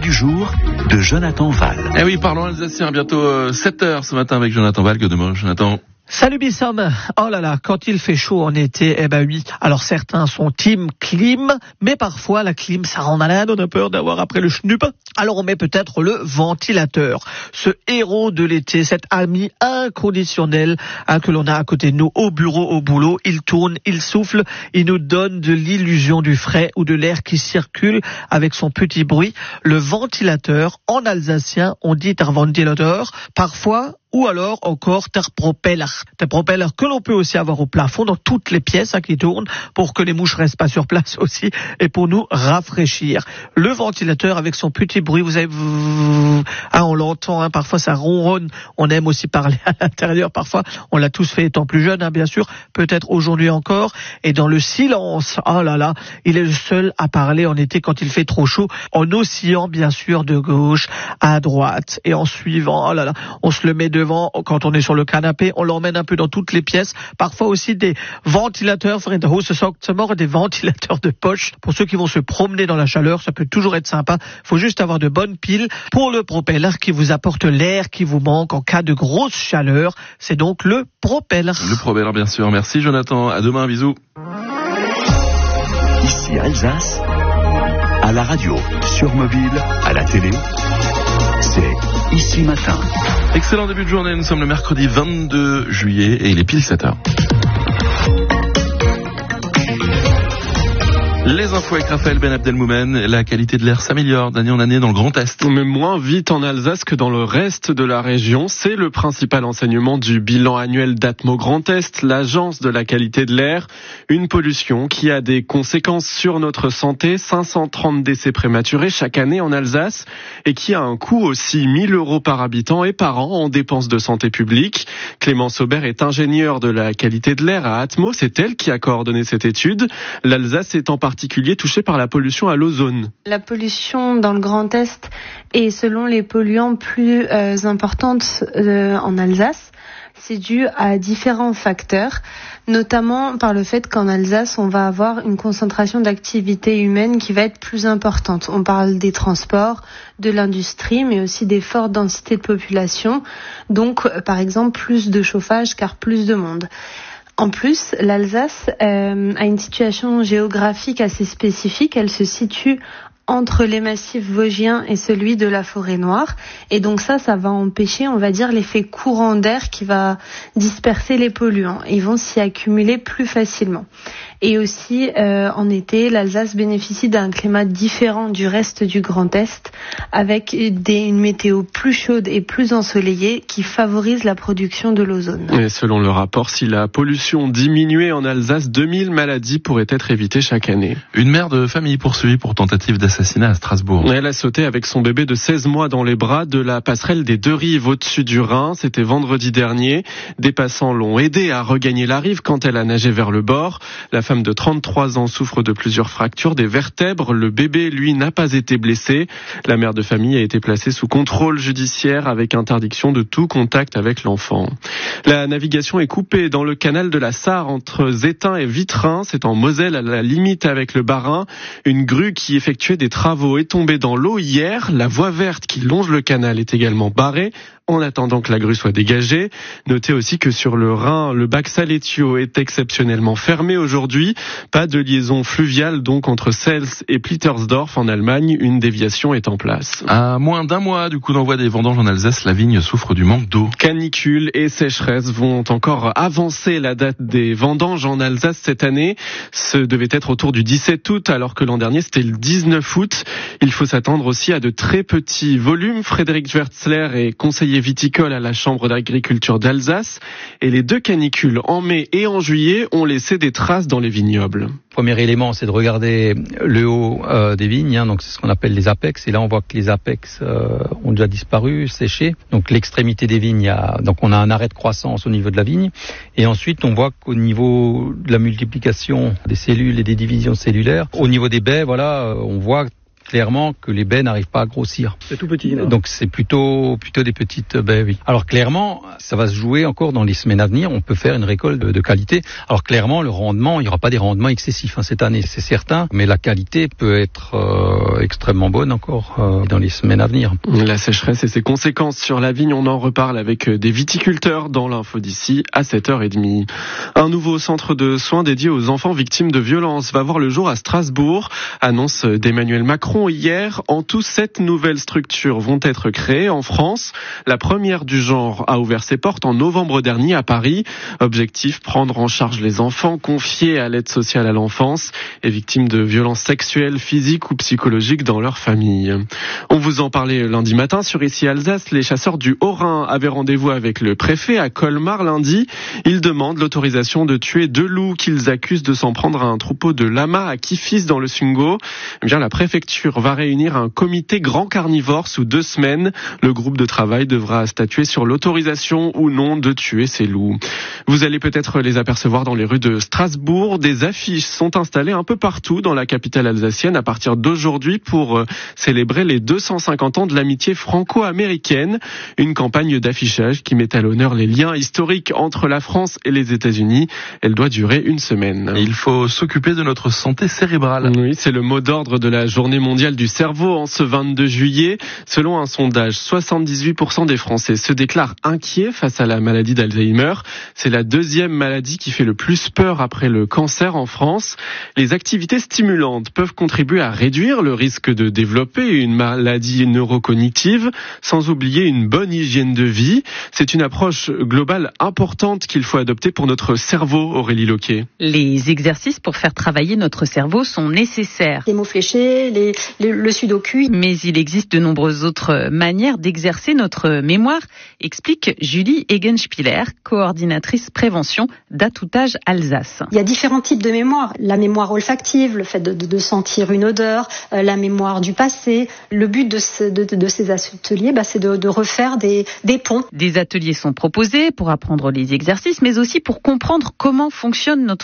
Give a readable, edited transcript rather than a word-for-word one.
du jour de Jonathan Val. Eh oui, parlons alsacien, bientôt 7h ce matin avec Jonathan Val. Que demain, Jonathan. Salut Bissam. Oh là là, quand il fait chaud en été, eh ben oui. Alors certains sont team clim, mais parfois la clim ça rend malade, on a peur d'avoir après le schnupp. Alors on met peut-être le ventilateur. Ce héros de l'été, cet ami inconditionnel que l'on a à côté de nous au bureau, au boulot. Il tourne, il souffle, il nous donne de l'illusion du frais ou de l'air qui circule avec son petit bruit. Le ventilateur, en alsacien, on dit der ventilateur. Parfois, ou alors encore der Propeller. Der Propeller que l'on peut aussi avoir au plafond dans toutes les pièces qui tournent pour que les mouches restent pas sur place aussi et pour nous rafraîchir. Le ventilateur avec son petit bruit, vous savez, on l'entend, parfois ça ronronne. On aime aussi parler à l'intérieur parfois. On l'a tous fait étant plus jeune, bien sûr, peut-être aujourd'hui encore. Et dans le silence, oh là là, il est le seul à parler en été quand il fait trop chaud, en oscillant bien sûr de gauche à droite et en suivant. Oh là là, on se le met devant quand on est sur le canapé, on l'emmène un peu dans toutes les pièces. Parfois aussi des ventilateurs, des ventilateurs de poche. Pour ceux qui vont se promener dans la chaleur, ça peut toujours être sympa. Faut juste avoir de bonnes piles pour le Propeller qui vous apporte l'air qui vous manque en cas de grosse chaleur. C'est donc le Propeller. Le Propeller, bien sûr. Merci Jonathan. À demain, bisous. Ici Alsace, à la radio, sur mobile, à la télé, c'est Ici Matin. Excellent début de journée, nous sommes le mercredi 22 juillet et il est pile 7h. Les infos avec Raphaël Ben Abdelmoumen. La qualité de l'air s'améliore d'année en année dans le Grand Est. Mais moins vite en Alsace que dans le reste de la région. C'est le principal enseignement du bilan annuel d'Atmo Grand Est, l'agence de la qualité de l'air. Une pollution qui a des conséquences sur notre santé. 530 décès prématurés chaque année en Alsace et qui a un coût aussi 1 000 € par habitant et par an en dépenses de santé publique. Clémence Aubert est ingénieure de la qualité de l'air à Atmo. C'est elle qui a coordonné cette étude. L'Alsace est en particulier touchée par la pollution à l'ozone. La pollution dans le Grand Est est selon les polluants plus importantes en Alsace. C'est dû à différents facteurs, notamment par le fait qu'en Alsace, on va avoir une concentration d'activité humaine qui va être plus importante. On parle des transports, de l'industrie, mais aussi des fortes densités de population. Donc, par exemple, plus de chauffage car plus de monde. En plus, l'Alsace a une situation géographique assez spécifique. Elle se situe entre les massifs vosgiens et celui de la forêt noire. Et donc ça va empêcher, on va dire, l'effet courant d'air qui va disperser les polluants. Ils vont s'y accumuler plus facilement. Et aussi, en été, l'Alsace bénéficie d'un climat différent du reste du Grand Est, avec une météo plus chaude et plus ensoleillée qui favorise la production de l'ozone. Et selon le rapport, si la pollution diminuait en Alsace, 2000 maladies pourraient être évitées chaque année. Une mère de famille poursuivie pour tentative d'assassinat à Strasbourg. Elle a sauté avec son bébé de 16 mois dans les bras de la passerelle des Deux Rives au-dessus du Rhin. C'était vendredi dernier. Des passants l'ont aidée à regagner la rive quand elle a nagé vers le bord. La femme de 33 ans souffre de plusieurs fractures des vertèbres. Le bébé, lui, n'a pas été blessé. La mère de famille a été placée sous contrôle judiciaire avec interdiction de tout contact avec l'enfant. La navigation est coupée dans le canal de la Sarre entre Zétain et Vitrin. C'est en Moselle, à la limite avec le Bas-Rhin. Une grue qui effectuait des travaux est tombée dans l'eau hier. La voie verte qui longe le canal est également barrée en attendant que la grue soit dégagée. Notez aussi que sur le Rhin, le bac Saletio est exceptionnellement fermé aujourd'hui. Pas de liaison fluviale donc entre Sels et Plittersdorf en Allemagne. Une déviation est en place. À moins d'un mois du coup d'envoi des vendanges en Alsace, la vigne souffre du manque d'eau. Canicule et sécheresse vont encore avancer la date des vendanges en Alsace cette année. Ce devait être autour du 17 août alors que l'an dernier c'était le 19 août. Il faut s'attendre aussi à de très petits volumes. Frédéric Schwerzler est conseiller viticole à la Chambre d'agriculture d'Alsace. Et les deux canicules en mai et en juillet ont laissé des traces dans les vignobles. Premier élément, c'est de regarder le haut des vignes, donc c'est ce qu'on appelle les apex. Et là, on voit que les apex ont déjà disparu, séchés. Donc l'extrémité des vignes, donc on a un arrêt de croissance au niveau de la vigne. Et ensuite, on voit qu'au niveau de la multiplication des cellules et des divisions cellulaires, au niveau des baies, on voit clairement que les baies n'arrivent pas à grossir. C'est tout petit, non ? Donc c'est plutôt des petites baies, oui. Alors clairement, ça va se jouer encore dans les semaines à venir. On peut faire une récolte de qualité. Alors clairement, le rendement, il n'y aura pas des rendements excessifs cette année, c'est certain. Mais la qualité peut être extrêmement bonne encore dans les semaines à venir. La sécheresse et ses conséquences sur la vigne, on en reparle avec des viticulteurs dans l'info d'ici à 7h30. Un nouveau centre de soins dédié aux enfants victimes de violences va voir le jour à Strasbourg. Annonce d'Emmanuel Macron hier. En tout, 7 nouvelles structures vont être créées en France. La première du genre a ouvert ses portes en novembre dernier à Paris. Objectif, prendre en charge les enfants confiés à l'aide sociale à l'enfance et victimes de violences sexuelles, physiques ou psychologiques dans leur famille. On vous en parlait lundi matin sur Ici Alsace. Les chasseurs du Haut-Rhin avaient rendez-vous avec le préfet à Colmar lundi. Ils demandent l'autorisation de tuer 2 loups qu'ils accusent de s'en prendre à un troupeau de lamas à Kifis dans le Sungo. Eh bien, la préfecture va réunir un comité grand carnivore sous 2 semaines. Le groupe de travail devra statuer sur l'autorisation ou non de tuer ces loups. Vous allez peut-être les apercevoir dans les rues de Strasbourg. Des affiches sont installées un peu partout dans la capitale alsacienne à partir d'aujourd'hui pour célébrer les 250 ans de l'amitié franco-américaine. Une campagne d'affichage qui met à l'honneur les liens historiques entre la France et les États-Unis. Elle doit durer 1 semaine. Il faut s'occuper de notre santé cérébrale. Oui, c'est le mot d'ordre de la journée mondiale du cerveau en ce 22 juillet. Selon un sondage, 78% des Français se déclarent inquiets face à la maladie d'Alzheimer. C'est la 2e maladie qui fait le plus peur après le cancer en France. Les activités stimulantes peuvent contribuer à réduire le risque de développer une maladie neurocognitive, sans oublier une bonne hygiène de vie. C'est une approche globale importante qu'il faut adopter pour notre cerveau, Aurélie Loquet. Les exercices pour faire travailler notre cerveau sont nécessaires. Les mots fléchés, le sudoku. Mais il existe de nombreuses autres manières d'exercer notre mémoire, explique Julie Egenspieler, coordinatrice prévention d'Atoutage Alsace. Il y a différents types de mémoire. La mémoire olfactive, le fait de sentir une odeur, la mémoire du passé. Le but de ces ateliers, c'est de refaire des ponts. Des ateliers sont proposés pour apprendre les exercices, mais aussi pour comprendre comment fonctionne notre